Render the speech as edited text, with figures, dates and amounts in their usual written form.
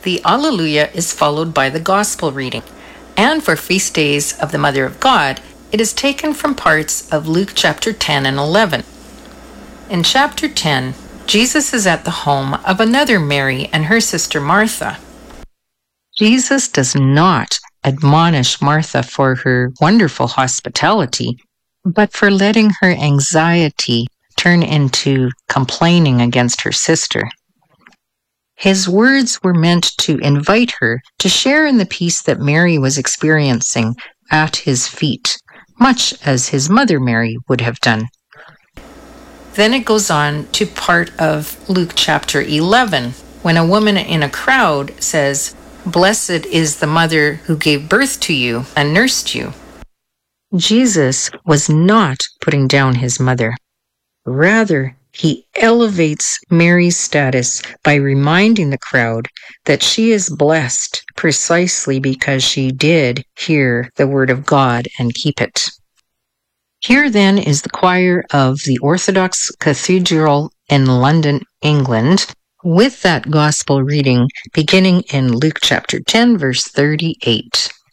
the Alleluia is followed by the Gospel reading. And for feast days of the Mother of God, it is taken from parts of Luke chapter 10 and 11. In chapter 10, Jesus is at the home of another Mary and her sister Martha. Jesus does not admonish Martha for her wonderful hospitality, but for letting her anxiety turn into complaining against her sister. His words were meant to invite her to share in the peace that Mary was experiencing at his feet, much as his mother Mary would have done. Then it goes on to part of Luke chapter 11, when a woman in a crowd says, "Blessed is the mother who gave birth to you and nursed you." Jesus was not putting down his mother. Rather, he elevates Mary's status by reminding the crowd that she is blessed precisely because she did hear the word of God and keep it. Here then is the choir of the Orthodox Cathedral in London, England, with that gospel reading beginning in Luke chapter 10, verse 38.